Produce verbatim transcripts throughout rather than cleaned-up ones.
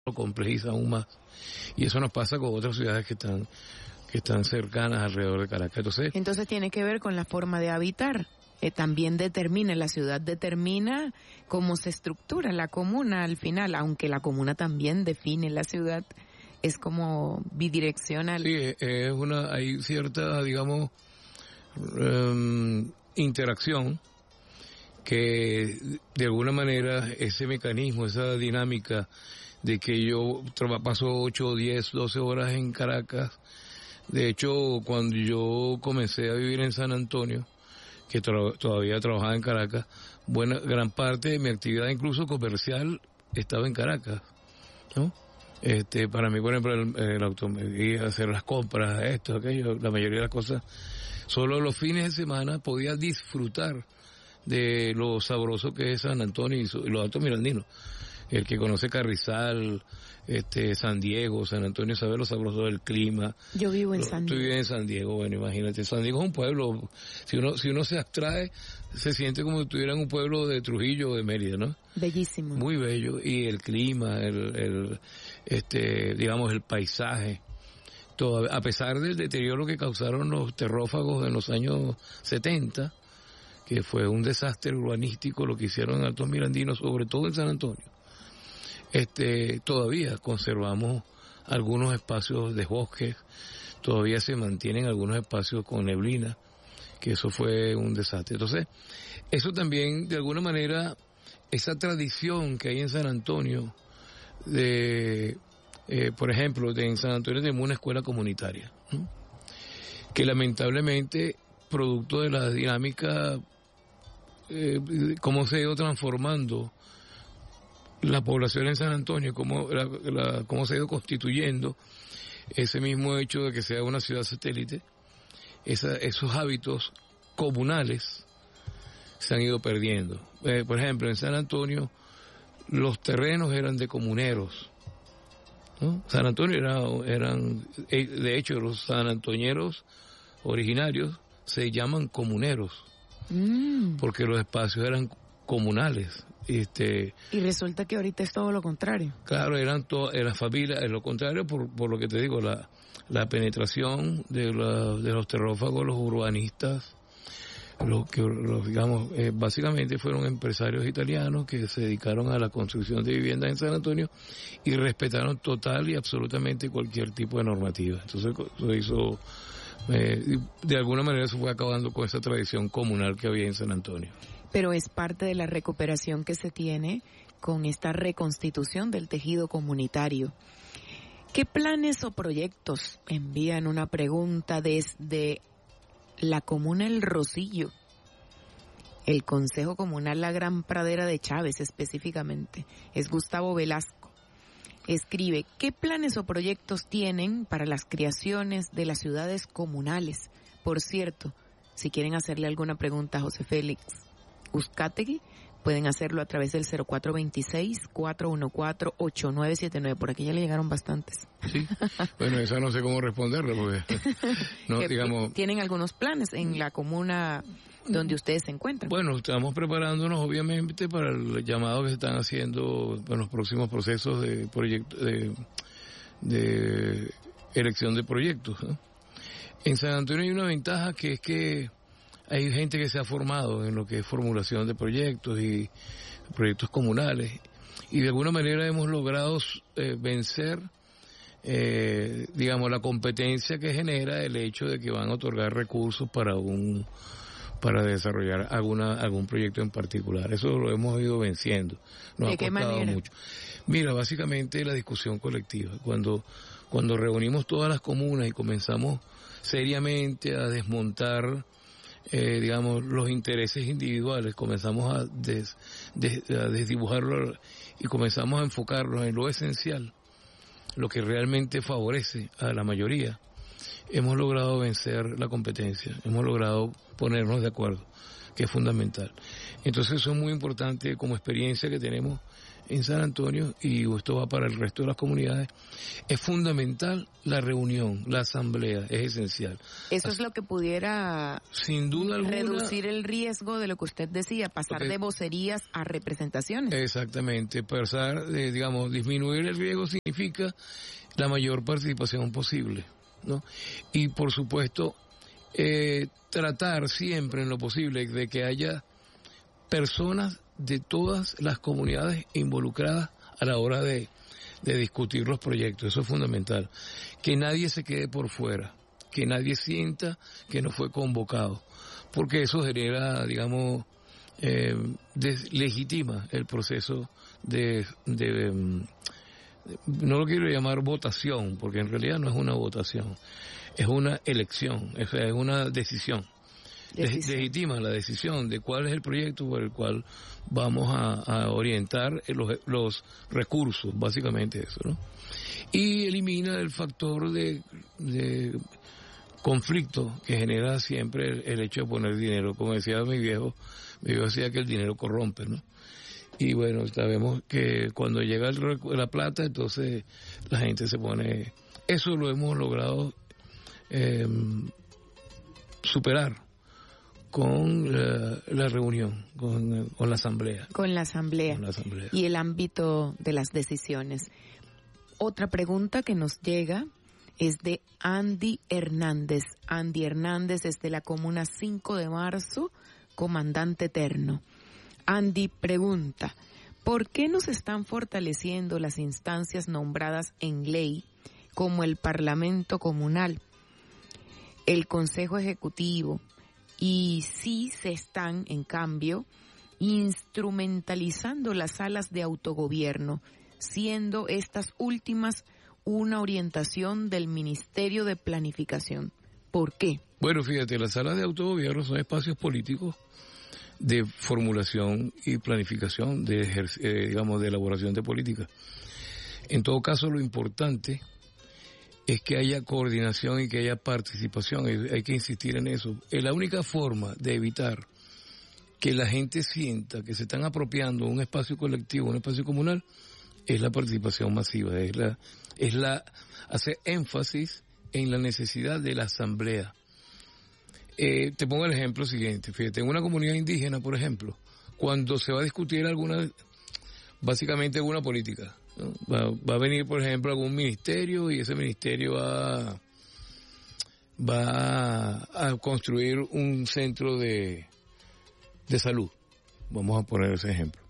lo complejiza aún más. Y eso nos pasa con otras ciudades que están que están cercanas alrededor de Caracas. Entonces, Entonces tiene que ver con la forma de habitar. Eh, también determina, la ciudad determina cómo se estructura la comuna al final, aunque la comuna también define la ciudad, es como bidireccional. sí, es una, hay cierta, digamos, um, interacción que de alguna manera ese mecanismo, esa dinámica de que yo tra- paso ocho, diez, doce horas en Caracas. De hecho, cuando yo comencé a vivir en San Antonio, que tra- todavía trabajaba en Caracas, buena gran parte de mi actividad, incluso comercial, estaba en Caracas, ¿no? Este, para mí, por ejemplo, el, el automóvil, hacer las compras, esto, aquello, la mayoría de las cosas, solo los fines de semana podía disfrutar de lo sabroso que es San Antonio y, su, y los Altos Mirandinos. El que conoce Carrizal, este, San Diego, San Antonio, sabe lo sabroso del clima. Yo vivo en San Diego. Tú Diego. vives en San Diego, bueno, imagínate. San Diego es un pueblo, si uno, si uno se abstrae, se siente como si estuviera en un pueblo de Trujillo o de Mérida, ¿no? Bellísimo. Muy bello. Y el clima, el, el, este, digamos, el paisaje. Todo, a pesar del deterioro que causaron los terrófagos en los años setenta, que fue un desastre urbanístico lo que hicieron en Altos Mirandinos, sobre todo en San Antonio. Este, todavía conservamos algunos espacios de bosques, todavía se mantienen algunos espacios con neblina, que eso fue un desastre. Entonces, eso también, de alguna manera, esa tradición que hay en San Antonio, de, eh, por ejemplo, de, en San Antonio tenemos una escuela comunitaria, ¿no? Que lamentablemente, producto de la dinámica, eh, cómo se ha ido transformando la población en San Antonio, cómo, la, la, cómo se ha ido constituyendo, ese mismo hecho de que sea una ciudad satélite, esa, esos hábitos comunales se han ido perdiendo. Eh, por ejemplo, en San Antonio los terrenos eran de comuneros, ¿no? San Antonio era, eran, de hecho los sanantoñeros originarios se llaman comuneros, mm. porque los espacios eran comunales. Este, y resulta que ahorita es todo lo contrario. Claro, eran todas, eran familias, es lo contrario por, por lo que te digo, la, la penetración de, la, de los terrófagos, los urbanistas, los que, los, digamos, eh, básicamente fueron empresarios italianos que se dedicaron a la construcción de viviendas en San Antonio y respetaron total y absolutamente cualquier tipo de normativa. Entonces, eso hizo, eh, de alguna manera se fue acabando con esa tradición comunal que había en San Antonio. Pero es parte de la recuperación que se tiene con esta reconstitución del tejido comunitario. ¿Qué planes o proyectos envían una pregunta desde la comuna El Rosillo, el Consejo Comunal La Gran Pradera de Chávez específicamente? Es Gustavo Velasco. Escribe, ¿qué planes o proyectos tienen para las creaciones de las ciudades comunales? Por cierto, si quieren hacerle alguna pregunta a José Félix Uzcategui, pueden hacerlo a través del cero cuatro dos seis, cuatro uno cuatro, ocho nueve siete nueve. Por aquí ya le llegaron bastantes. Sí, bueno, esa no sé cómo responderle, porque no, digamos... ¿Tienen algunos planes en la comuna donde ustedes se encuentran? Bueno, estamos preparándonos obviamente para el llamado que se están haciendo en los próximos procesos de proyecto, de, de elección de proyectos, ¿no? En San Antonio hay una ventaja que es que hay gente que se ha formado en lo que es formulación de proyectos y proyectos comunales, y de alguna manera hemos logrado eh, vencer, eh, digamos, la competencia que genera el hecho de que van a otorgar recursos para un para desarrollar alguna algún proyecto en particular. Eso lo hemos ido venciendo. Nos ¿De ha qué costado manera? mucho. Mira, básicamente la discusión colectiva. Cuando cuando reunimos todas las comunas y comenzamos seriamente a desmontar Eh, digamos, los intereses individuales, comenzamos a, des, des, a desdibujarlo y comenzamos a enfocarlos en lo esencial, lo que realmente favorece a la mayoría. Hemos logrado vencer la competencia, hemos logrado ponernos de acuerdo, que es fundamental. Entonces eso es muy importante como experiencia que tenemos en San Antonio, y esto va para el resto de las comunidades, es fundamental la reunión, la asamblea, es esencial. Eso Así, es lo que pudiera sin duda alguna, reducir el riesgo de lo que usted decía, pasar porque, de vocerías a representaciones. Exactamente, pasar, de, digamos, disminuir el riesgo significa la mayor participación posible, ¿no? Y por supuesto, eh, tratar siempre en lo posible de que haya personas de todas las comunidades involucradas a la hora de, de discutir los proyectos. Eso es fundamental. Que nadie se quede por fuera, que nadie sienta que no fue convocado, porque eso genera, digamos, eh, deslegitima el proceso de, de, no lo quiero llamar votación, porque en realidad no es una votación, es una elección, es, es una decisión. Decisión. Legitima la decisión de cuál es el proyecto por el cual vamos a, a orientar los, los recursos, básicamente eso, ¿no? Y elimina el factor de, de conflicto que genera siempre el, el hecho de poner dinero. Como decía mi viejo, mi viejo decía que el dinero corrompe, ¿no? Y bueno, sabemos que cuando llega el, la plata, entonces la gente se pone... Eso lo hemos logrado eh, superar con la, la reunión, con, con la asamblea. Con la asamblea. Con la asamblea. Y el ámbito de las decisiones. Otra pregunta que nos llega es de Andy Hernández. Andy Hernández es de la comuna cinco de marzo, comandante eterno. Andy pregunta, ¿por qué no se están fortaleciendo las instancias nombradas en ley como el Parlamento Comunal, el Consejo Ejecutivo? Y sí se están, en cambio, instrumentalizando las salas de autogobierno, siendo estas últimas una orientación del Ministerio de Planificación. ¿Por qué? Bueno, fíjate, las salas de autogobierno son espacios políticos de formulación y planificación, de eh, digamos, de elaboración de política. En todo caso, lo importante es que haya coordinación y que haya participación, hay que insistir en eso. Es la única forma de evitar que la gente sienta que se están apropiando un espacio colectivo, un espacio comunal, es la participación masiva, es la, es la hacer énfasis en la necesidad de la asamblea. Eh, te pongo el ejemplo siguiente, fíjate, en una comunidad indígena, por ejemplo, cuando se va a discutir alguna, básicamente alguna política, ¿no? Va, va a venir, por ejemplo, algún ministerio y ese ministerio va, va a construir un centro de, de salud. Vamos a poner ese ejemplo.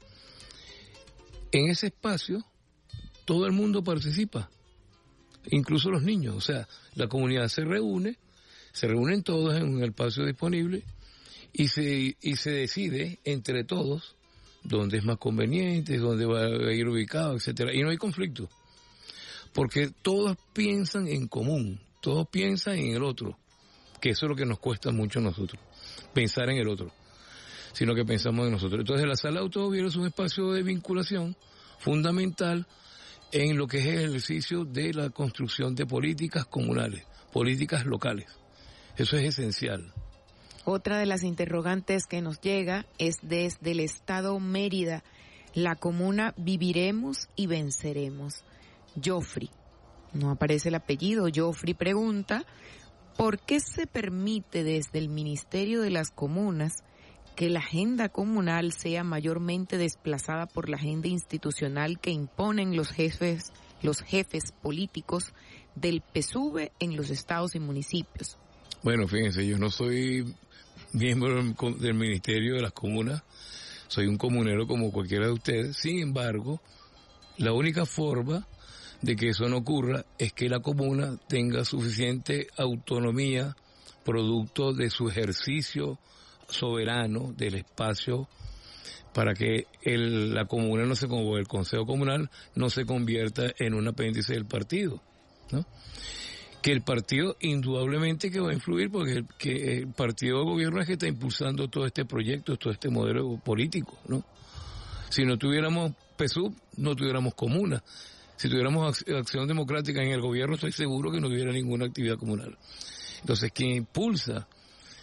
En ese espacio, todo el mundo participa, incluso los niños. O sea, la comunidad se reúne, se reúnen todos en un espacio disponible y se, y se decide entre todos dónde es más conveniente, dónde va a ir ubicado, etcétera. Y no hay conflicto, porque todos piensan en común, todos piensan en el otro, que eso es lo que nos cuesta mucho a nosotros, pensar en el otro, sino que pensamos en nosotros. Entonces la sala de autogobierno es un espacio de vinculación fundamental en lo que es el ejercicio de la construcción de políticas comunales, políticas locales. Eso es esencial. Otra de las interrogantes que nos llega es desde el estado Mérida, la comuna Viviremos y Venceremos. Joffrey, no aparece el apellido, Joffrey pregunta, ¿por qué se permite desde el Ministerio de las Comunas que la agenda comunal sea mayormente desplazada por la agenda institucional que imponen los jefes, los jefes políticos del P S U V en los estados y municipios? Bueno, fíjense, yo no soy miembro del Ministerio de las Comunas, soy un comunero como cualquiera de ustedes. Sin embargo, la única forma de que eso no ocurra es que la comuna tenga suficiente autonomía producto de su ejercicio soberano del espacio para que el, la comuna no se como el Consejo Comunal no se convierta en un apéndice del partido, ¿no? Que el partido indudablemente que va a influir, porque el, que el partido de gobierno es que está impulsando todo este proyecto, todo este modelo político, ¿no? Si no tuviéramos P S U V, no tuviéramos comuna. Si tuviéramos Acción Democrática en el gobierno, estoy seguro que no hubiera ninguna actividad comunal. Entonces, quien impulsa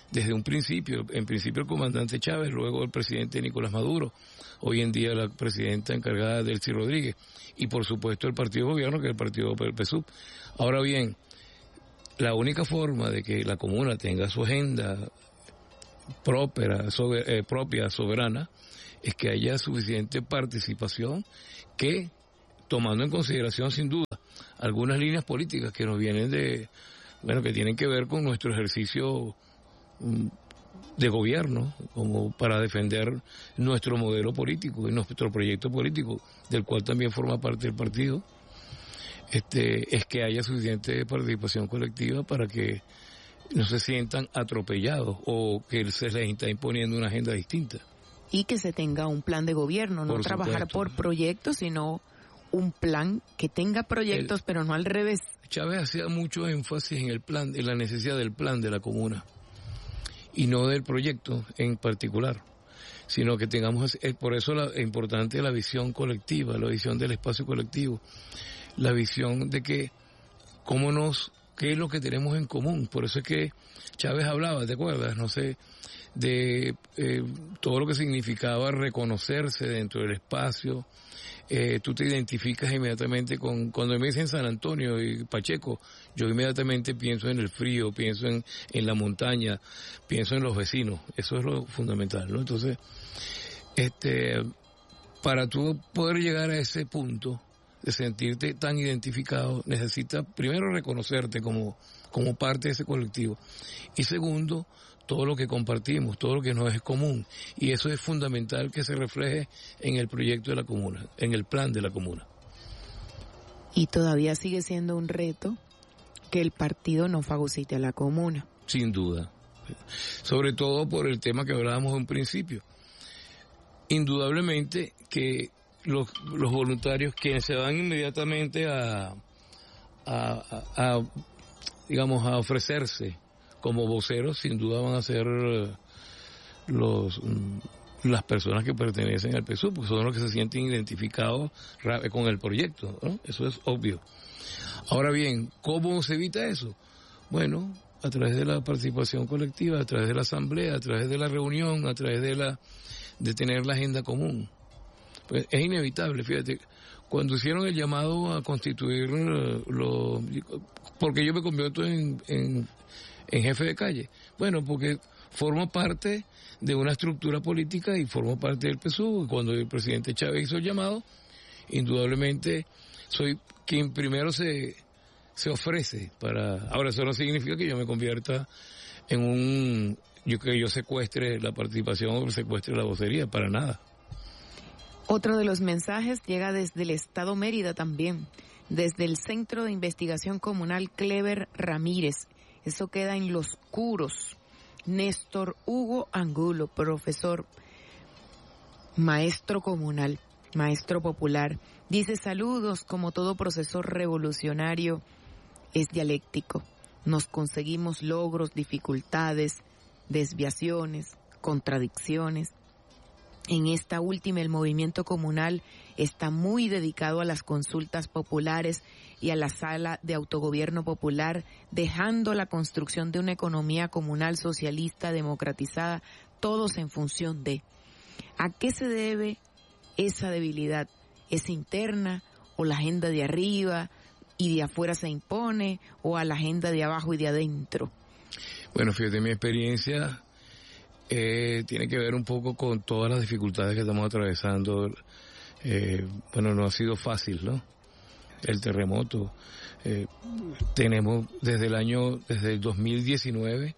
desde un principio, en principio el comandante Chávez, luego el presidente Nicolás Maduro, hoy en día la presidenta encargada Delcy Rodríguez, y por supuesto el partido de gobierno, que es el partido P S U V. Ahora bien, la única forma de que la comuna tenga su agenda propia, sober, eh, propia soberana, es que haya suficiente participación que, tomando en consideración sin duda algunas líneas políticas que nos vienen de, bueno, que tienen que ver con nuestro ejercicio de gobierno, como para defender nuestro modelo político y nuestro proyecto político, del cual también forma parte el partido, este, es que haya suficiente participación colectiva para que no se sientan atropellados o que se les está imponiendo una agenda distinta. Y que se tenga un plan de gobierno, no por trabajar supuesto. por proyectos, sino un plan que tenga proyectos, el, pero no al revés. Chávez hacía mucho énfasis en el plan, en la necesidad del plan de la comuna y no del proyecto en particular, sino que tengamos, por eso la, es importante la visión colectiva, la visión del espacio colectivo, la visión de que cómo nos, qué es lo que tenemos en común. Por eso es que Chávez hablaba, ¿te acuerdas? No sé, de eh, todo lo que significaba reconocerse dentro del espacio. Eh, tú te identificas inmediatamente con, cuando me dicen San Antonio y Pacheco, yo inmediatamente pienso en el frío, pienso en, en la montaña, pienso en los vecinos. Eso es lo fundamental, ¿no? Entonces, este, para tú poder llegar a ese punto de sentirte tan identificado, necesitas primero reconocerte como, como parte de ese colectivo, y segundo, todo lo que compartimos, todo lo que nos es común, y eso es fundamental que se refleje en el proyecto de la comuna, en el plan de la comuna. Y todavía sigue siendo un reto que el partido no fagocite a la comuna. Sin duda, sobre todo por el tema que hablábamos en un principio. Indudablemente que los, los voluntarios quienes se van inmediatamente a, a, a, a digamos, a ofrecerse como voceros, sin duda van a ser los las personas que pertenecen al P S U V, porque son los que se sienten identificados con el proyecto, ¿no? Eso es obvio. Ahora bien, ¿cómo se evita eso? Bueno, a través de la participación colectiva, a través de la asamblea, a través de la reunión, a través de la de tener la agenda común. Pues es inevitable, fíjate, cuando hicieron el llamado a constituir lo, porque yo me convierto en, en en jefe de calle. Bueno, porque formo parte de una estructura política y formo parte del P S U V. Cuando el presidente Chávez hizo el llamado, indudablemente soy quien primero se, se ofrece para... Ahora, eso no significa que yo me convierta en un... Yo, que yo secuestre la participación o secuestre la vocería, para nada. Otro de los mensajes llega desde el Estado Mérida también, desde el Centro de Investigación Comunal Clever Ramírez. Eso queda en Los Curos. Néstor Hugo Angulo, profesor, maestro comunal, maestro popular, dice: saludos, como todo proceso revolucionario es dialéctico. Nos conseguimos logros, dificultades, desviaciones, contradicciones. En esta última, el movimiento comunal está muy dedicado a las consultas populares y a la sala de autogobierno popular, dejando la construcción de una economía comunal socialista democratizada, todos en función de. ¿A qué se debe esa debilidad? ¿Es interna o la agenda de arriba y de afuera se impone, o a la agenda de abajo y de adentro? Bueno, fíjate, mi experiencia eh, tiene que ver un poco con todas las dificultades que estamos atravesando. Eh, bueno, no ha sido fácil, ¿no? El terremoto. Eh, tenemos desde el año, desde el dos mil diecinueve,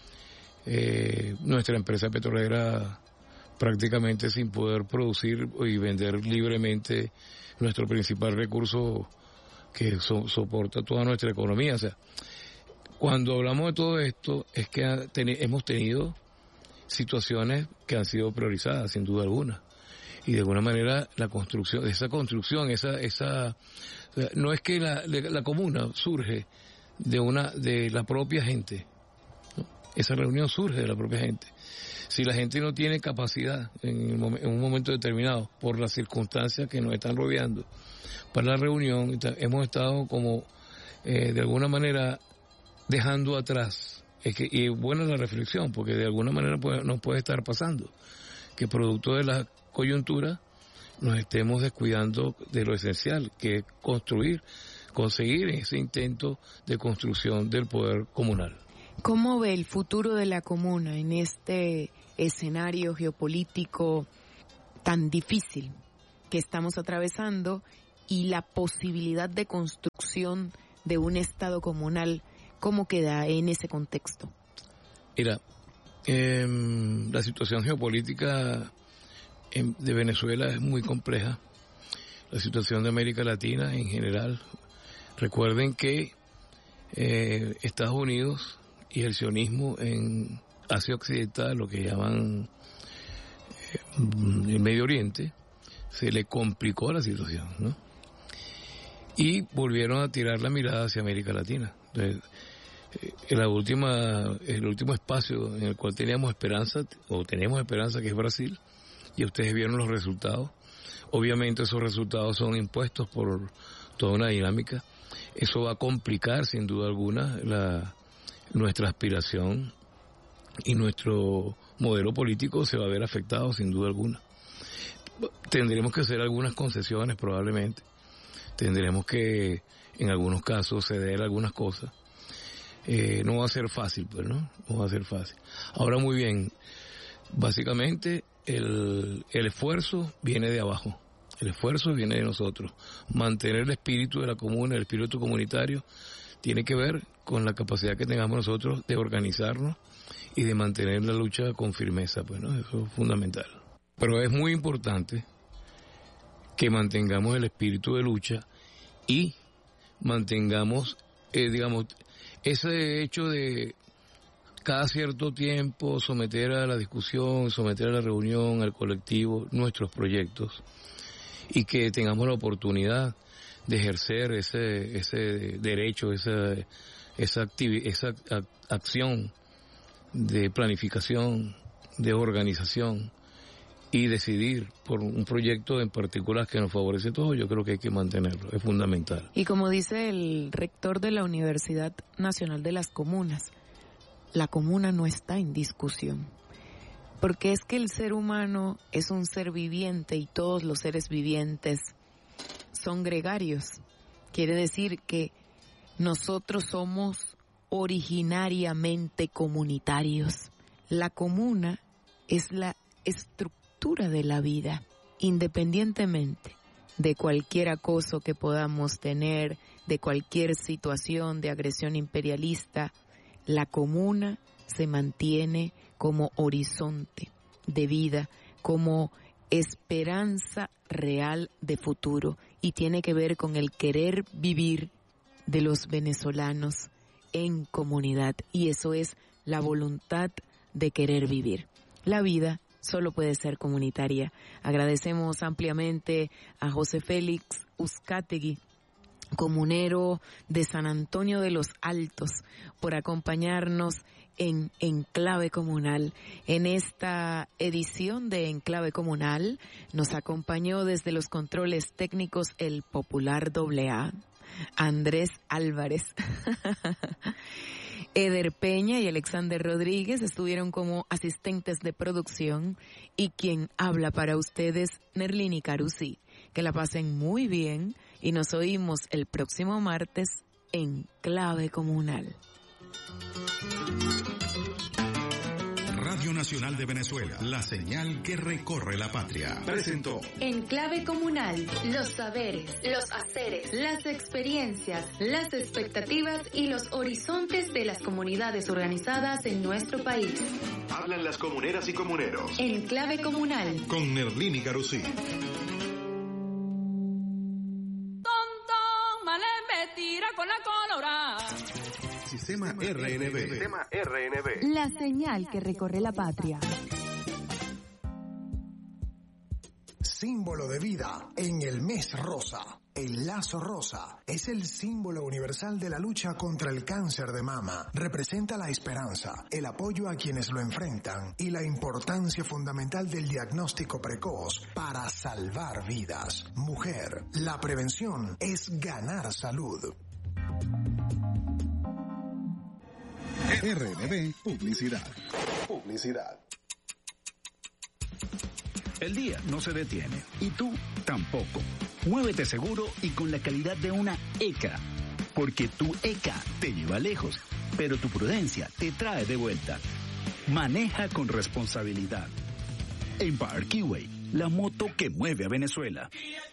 eh, nuestra empresa petrolera prácticamente sin poder producir y vender libremente nuestro principal recurso que so, soporta toda nuestra economía. O sea, cuando hablamos de todo esto, es que ha, ten, hemos tenido situaciones que han sido priorizadas, sin duda alguna. Y de alguna manera la construcción, esa construcción, esa, esa, no es que la, la comuna surge de una, de la propia gente, ¿no? Esa reunión surge de la propia gente. Si la gente no tiene capacidad en, en un momento determinado, por las circunstancias que nos están rodeando, para la reunión, hemos estado como, eh, de alguna manera, dejando atrás es que, y buena la reflexión, porque de alguna manera puede, nos puede estar pasando que producto de la coyuntura nos estemos descuidando de lo esencial, que es construir, conseguir ese intento de construcción del poder comunal. ¿Cómo ve el futuro de la comuna en este escenario geopolítico tan difícil que estamos atravesando y la posibilidad de construcción de un Estado comunal? ¿Cómo queda en ese contexto? Mira, eh, la situación geopolítica en, de Venezuela es muy compleja. La situación de América Latina en general. Recuerden que eh, Estados Unidos y el sionismo en Asia Occidental, lo que llaman eh, el Medio Oriente, se le complicó la situación, ¿no? Y volvieron a tirar la mirada hacia América Latina. Entonces, eh, en la última, el último espacio en el cual teníamos esperanza, o tenemos esperanza, que es Brasil, y ustedes vieron los resultados. Obviamente esos resultados son impuestos por toda una dinámica. Eso va a complicar sin duda alguna la nuestra aspiración, y nuestro modelo político se va a ver afectado sin duda alguna. Tendremos que hacer algunas concesiones probablemente, tendremos que en algunos casos ceder algunas cosas. Eh, no va a ser fácil, pues, ¿no? No va a ser fácil. Ahora, muy bien, básicamente el, el esfuerzo viene de abajo, el esfuerzo viene de nosotros. Mantener el espíritu de la comuna, el espíritu comunitario, tiene que ver con la capacidad que tengamos nosotros de organizarnos y de mantener la lucha con firmeza, pues, ¿no? Eso es fundamental. Pero es muy importante que mantengamos el espíritu de lucha y mantengamos, eh, digamos, ese hecho de cada cierto tiempo someter a la discusión, someter a la reunión, al colectivo, nuestros proyectos, y que tengamos la oportunidad de ejercer ese ese derecho, esa esa activi- esa ac- acción de planificación, de organización y decidir por un proyecto en particular que nos favorece a todos. Yo creo que hay que mantenerlo, es fundamental. Y como dice el rector de la Universidad Nacional de las Comunas, la comuna no está en discusión, porque es que el ser humano es un ser viviente y todos los seres vivientes son gregarios. Quiere decir que nosotros somos originariamente comunitarios. La comuna es la estructura de la vida, independientemente de cualquier acoso que podamos tener, de cualquier situación de agresión imperialista. La comuna se mantiene como horizonte de vida, como esperanza real de futuro, y tiene que ver con el querer vivir de los venezolanos en comunidad, y eso es la voluntad de querer vivir. La vida solo puede ser comunitaria. Agradecemos ampliamente a José Félix Uzcategui, comunero de San Antonio de los Altos, por acompañarnos en Enclave Comunal. En esta edición de Enclave Comunal nos acompañó desde los controles técnicos el popular doble A, Andrés Álvarez. Eder Peña y Alexander Rodríguez estuvieron como asistentes de producción, y quien habla para ustedes, Nerlini Carusi. Que la pasen muy bien y nos oímos el próximo martes en Clave Comunal. Radio Nacional de Venezuela, la señal que recorre la patria. Presentó Enclave Comunal, los saberes, los haceres, las experiencias, las expectativas y los horizontes de las comunidades organizadas en nuestro país. Hablan las comuneras y comuneros. Enclave Comunal. Con Nerlini Carusi. Sistema R N B. Sistema R N B. La señal que recorre la patria. Símbolo de vida en el mes rosa. El lazo rosa es el símbolo universal de la lucha contra el cáncer de mama. Representa la esperanza, el apoyo a quienes lo enfrentan y la importancia fundamental del diagnóstico precoz para salvar vidas. Mujer, la prevención es ganar salud. R N B Publicidad. Publicidad. El día no se detiene y tú tampoco. Muévete seguro y con la calidad de una E C A. Porque tu E C A te lleva lejos, pero tu prudencia te trae de vuelta. Maneja con responsabilidad. Empire Keyway, la moto que mueve a Venezuela.